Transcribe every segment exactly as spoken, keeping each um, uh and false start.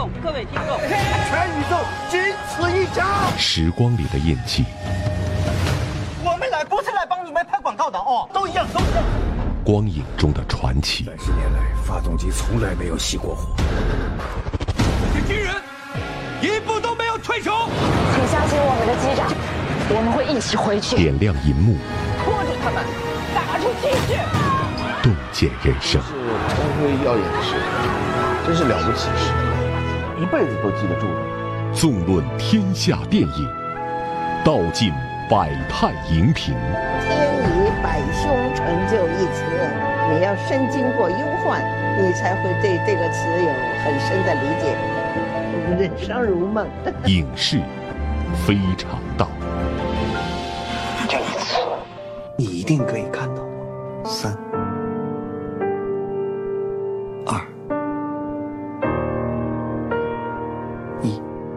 众，各位听众， 全宇宙仅此一家。 时光里的印记， 我们来不是来帮你们拍广告的哦，都一样，都一样。 光影中的传奇。 三十年来，发动机从来没有熄过火。 这些军人一步都没有退出。 请相信我们的机长，我们会一起回去。 点亮银幕， 拖住他们，打出气势， 洞见人生。 是光辉耀眼的事，真是了不起事，一辈子都记得住的。 纵论天下电影，道尽百态荧屏。 天以百凶成就一词，你要深经过忧患，你才会对这个词有很深的理解。人生如梦， 影视非常道。 这一次，你一定可以看到。三、二、一。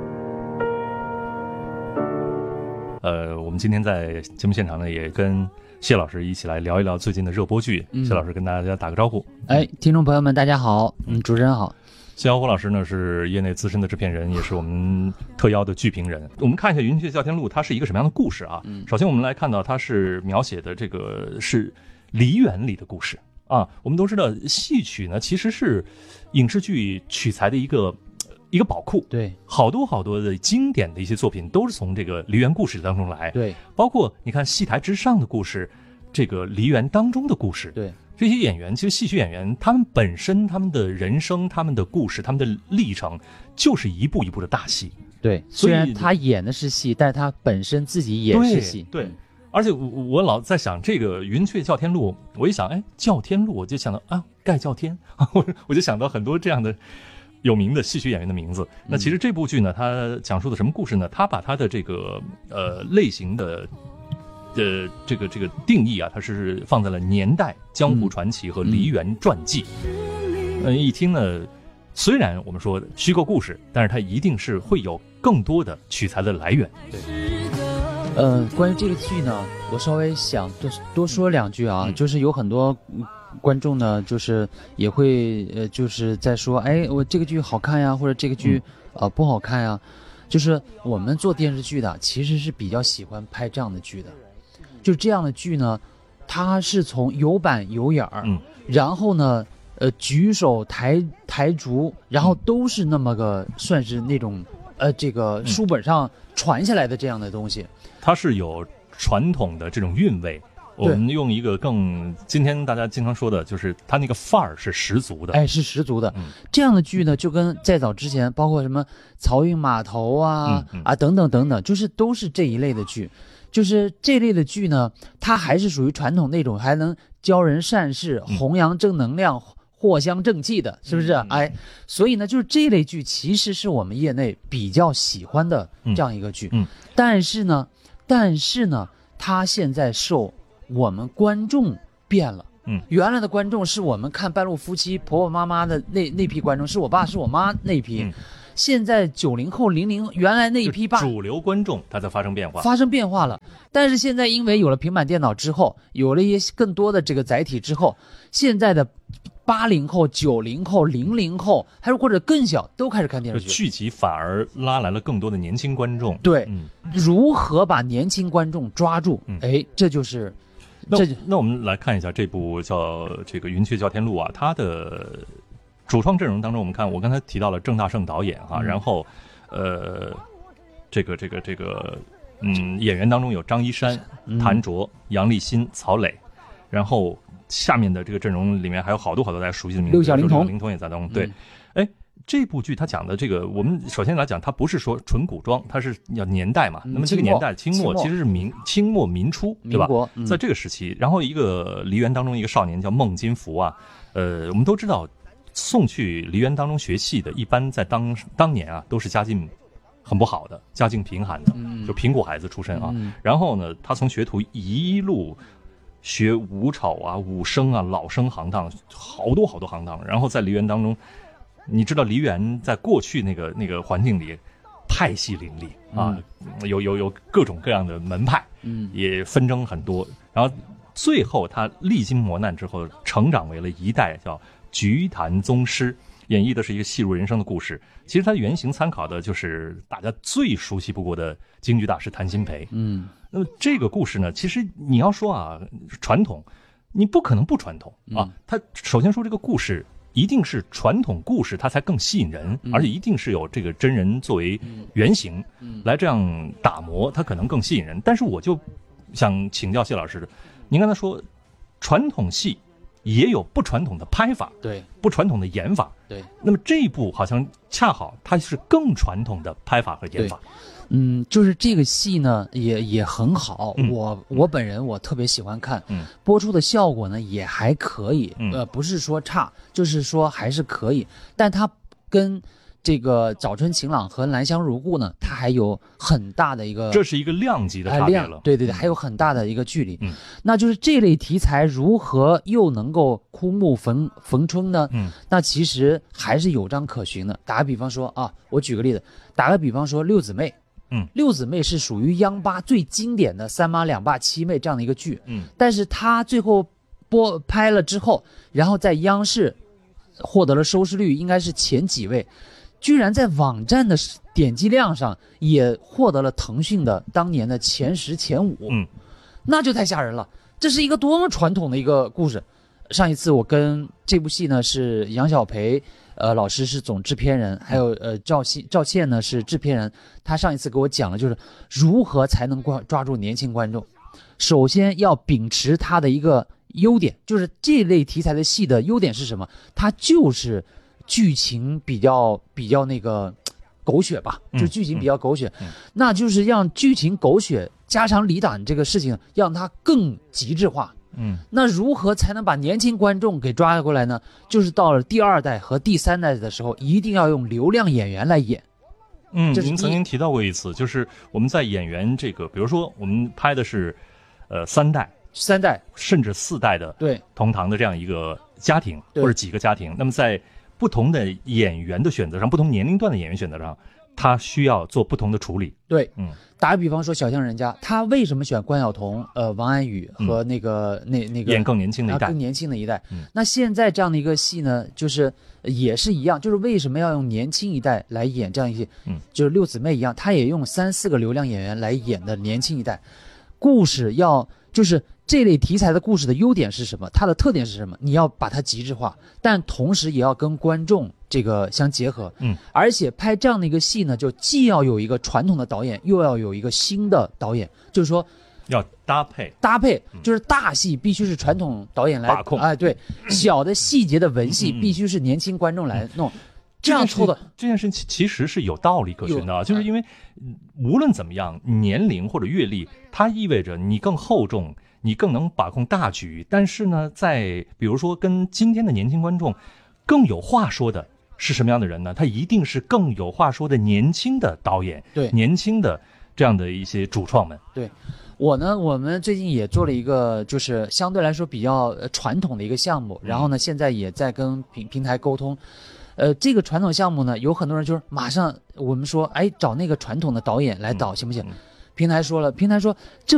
呃，我们今天在节目现场呢，也跟谢老师一起来聊一聊最近的热播剧。嗯、谢老师跟大家打个招呼。 哎，听众朋友们，大家好，嗯，主持人好。 谢小虎老师呢是业内资深的制片人，也是我们特邀的剧评人。我们看一下《云雀啸天录》，它是一个什么样的故事啊？嗯、首先我们来看到它是描写的这个是梨园里的故事啊。我们都知道戏曲呢其实是影视剧取材的一个一个宝库， 对， 好多好多的经典的一些作品都是从这个梨园故事当中来， 对， 包括你看戏台之上的故事，这个梨园当中的故事， 对。 这些演员其实戏曲演员他们本身他们的人生他们的故事他们的历程就是一步一步的大戏， 对，虽然他演的是戏，但是他本身自己也是戏， 对, 对，而且我我老在想这个云雀啸天录，我一想哎啸天录我就想到啊盖叫天我我就想到很多这样的有名的戏曲演员的名字。嗯、那其实这部剧呢它讲述的什么故事呢？它把它的这个呃类型的呃，这个这个定义啊，它是放在了年代、江湖传奇和梨园传记。嗯，呃、一听呢，虽然我们说虚构故事，但是它一定是会有更多的取材的来源。对。 呃，关于这个剧呢，我稍微想多多说两句啊， 嗯、 就是有很多观众呢，就是也会呃，就是在说，哎，我这个剧好看呀，或者这个剧、嗯、呃不好看呀。就是我们做电视剧的，其实是比较喜欢拍这样的剧的。就这样的剧呢，它是从有板有眼儿，嗯，然后呢，呃，举手抬抬足，然后都是那么个算是那种，呃，这个书本上传下来的这样的东西。嗯、 它是有传统的这种韵味，我们用一个更今天大家经常说的，就是它那个范儿是十足的， 哎，是十足的。嗯、这样的剧呢，就跟再早之前，包括什么漕运码头啊、嗯嗯、啊等等等等，就是都是这一类的剧。就是这类的剧呢，它还是属于传统那种，还能教人善事、弘扬正能量、藿香正气的，是不是？嗯、哎，所以呢，就是这类剧其实是我们业内比较喜欢的这样一个剧。嗯，嗯但是呢，但是呢，它现在受我们观众变了。嗯，原来的观众是我们看半路夫妻、婆婆妈妈的那那批观众，是我爸是我妈那批。嗯现在九零后、零零原来那一批爸主流观众，它在发生变化， 发生变化了。但是现在因为有了平板电脑之后，有了一些更多的这个载体之后，现在的八零后、九零后、零零后，还是或者更小，都开始看电视剧。 剧集反而拉来了更多的年轻观众。 对，嗯、如何把年轻观众抓住？嗯、哎，这就是。 那那我们来看一下这部叫这个《云雀啸天录》啊，它的主创阵容当中，我们看我刚才提到了郑大圣导演哈、啊，嗯、然后，呃，这个这个这个，嗯，演员当中有张一山、嗯、谭卓、杨立新、曹磊，然后下面的这个阵容里面还有好多好多大家熟悉的名字， 六小龄童， 龄童也在当中。对，哎、嗯，这部剧它讲的这个，我们首先来讲，它不是说纯古装，它是要年代嘛。嗯、那么这个年代清末其实是明清末民初，对吧？嗯、在这个时期，然后一个梨园当中一个少年叫孟金福啊，呃，我们都知道。送去梨园当中学戏的，一般在当当年啊，都是家境很不好的，家境贫寒的，嗯、就贫苦孩子出身啊。嗯、然后呢，他从学徒一路学武丑啊、武生啊、老生行当，好多好多行当。然后在梨园当中，你知道梨园在过去那个那个环境里，派系林立啊，嗯、有有有各种各样的门派，嗯，也纷争很多。然后最后他历经磨难之后，成长为了一代叫菊坛宗师， 演绎的是一个戏入人生的故事。其实它的原型参考的就是大家最熟悉不过的京剧大师谭鑫培。 嗯， 那么这个故事呢，其实你要说啊，传统，你不可能不传统啊。它首先说这个故事一定是传统故事，它才更吸引人，而且一定是有这个真人作为原型来这样打磨，它可能更吸引人。但是我就想请教谢老师的，您刚才说传统戏也有不传统的拍法， 对， 不传统的演法， 对。 那么这一部好像恰好它是更传统的拍法和演法。 嗯，就是这个戏呢，也也很好。嗯、我我本人我特别喜欢看， 嗯， 播出的效果呢也还可以，嗯、呃，不是说差，就是说还是可以。但它跟这个《早春晴朗》和《兰香如故》呢，它还有很大的一个， 这是一个量级的差别了。 哎、对对对，还有很大的一个距离。嗯，那就是这类题材如何又能够枯木逢逢春呢？嗯，那其实还是有章可循的。打个比方说啊，我举个例子，打个比方说《六姊妹》。 嗯， 六姊妹是属于央八最经典的三妈两爸七妹这样的一个剧。 嗯， 但是它最后播拍了之后，然后在央视获得了收视率应该是前几位。居然在网站的点击量上也获得了腾讯的当年的前十前五， 嗯， 那就太吓人了。这是一个多么传统的一个故事。上一次我跟这部戏呢是杨小培，呃老师是总制片人，还有呃赵信赵倩呢是制片人。他上一次给我讲了，就是如何才能抓抓住年轻观众。首先要秉持他的一个优点，就是这类题材的戏的优点是什么？它就是剧情比较比较那个狗血吧，就剧情比较狗血， 嗯嗯、 那就是让剧情狗血家长里短这个事情让它更极致化。 嗯， 那如何才能把年轻观众给抓过来呢？就是到了第二代和第三代的时候，一定要用流量演员来演。 嗯，您曾经提到过一次，就是我们在演员这个，比如说我们拍的是，呃，三代、 三代甚至四代的对同堂的这样一个家庭或者几个家庭，那么在不同的演员的选择上，不同年龄段的演员选择上，他需要做不同的处理。 对， 嗯， 打个比方说，《小巷人家》，他为什么选关晓彤、呃王安宇和那个、嗯、那那个演更年轻的一代， 更年轻的一代？ 嗯， 那现在这样的一个戏呢，就是也是一样，就是为什么要用年轻一代来演这样一些？ 嗯， 就是六姊妹一样，他也用三四个流量演员来演的年轻一代，故事要就是这类题材的故事的优点是什么？它的特点是什么？你要把它极致化，但同时也要跟观众这个相结合。 嗯， 而且拍这样的一个戏呢，就既要有一个传统的导演，又要有一个新的导演，就是说要搭配搭配，就是大戏必须是传统导演来把控， 哎，对，小的细节的文戏必须是年轻观众来弄。嗯、这样抽的这件事情其实是有道理可循的，就是因为无论怎么样，年龄或者阅历，它意味着你更厚重。你更能把控大局，但是呢，在比如说跟今天的年轻观众更有话说的是什么样的人呢？他一定是更有话说的年轻的导演， 对， 年轻的这样的一些主创们。 对，我呢，我们最近也做了一个，就是相对来说比较传统的一个项目，然后呢，现在也在跟平平台沟通。呃，这个传统项目呢，有很多人就是马上我们说，哎，找那个传统的导演来导行不行？平台说了，平台说这。